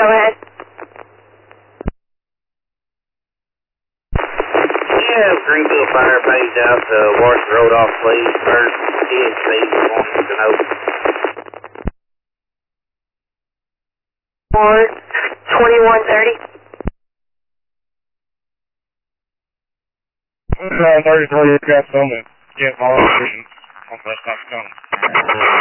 go ahead. Yeah, Greenville Fire page out to Washington Road off, please. First TNC wants to know. For 2130. 33, you got some that get all the on the stop coming.